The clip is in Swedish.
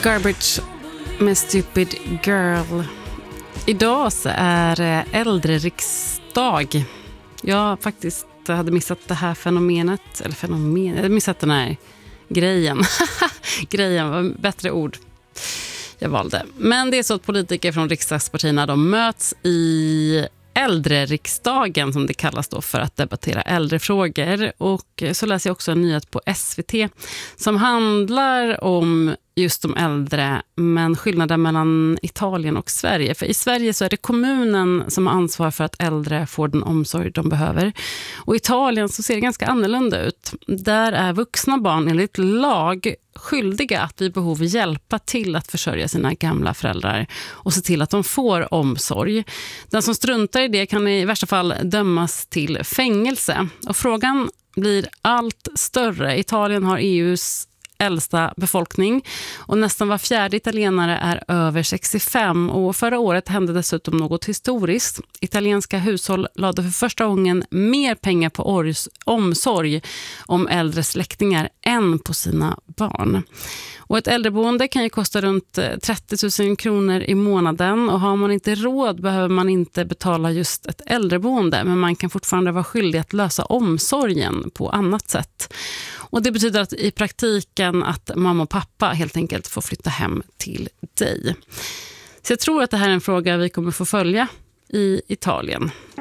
Garbage med Stupid Girl. Idag så är det äldreriksdag. Jag faktiskt hade missat det här fenomenet. Eller fenomen, jag hade missat den här grejen. Grejen var bättre ord jag valde. Men det är så att politiker från riksdagspartierna de möts i äldreriksdagen som det kallas då för att debattera äldrefrågor. Och så läser jag också en nyhet på SVT som handlar om just de äldre, men skillnaden mellan Italien och Sverige. För i Sverige så är det kommunen som har ansvar för att äldre får den omsorg de behöver. Och i Italien så ser det ganska annorlunda ut. Där är vuxna barn enligt lag skyldiga att vid behov hjälpa till att försörja sina gamla föräldrar och se till att de får omsorg. Den som struntar i det kan i värsta fall dömas till fängelse. Och frågan blir allt större. Italien har EU:s äldsta befolkning och nästan var fjärde italienare är över 65 och förra året hände dessutom något historiskt. Italienska hushåll lade för första gången mer pengar på omsorg om äldre släktingar än på sina barn. Och ett äldreboende kan ju kosta runt 30 000 kronor i månaden och har man inte råd behöver man inte betala just ett äldreboende, men man kan fortfarande vara skyldig att lösa omsorgen på annat sätt. Och det betyder att i praktiken att mamma och pappa helt enkelt får flytta hem till dig. Så jag tror att det här är en fråga vi kommer få följa i Italien.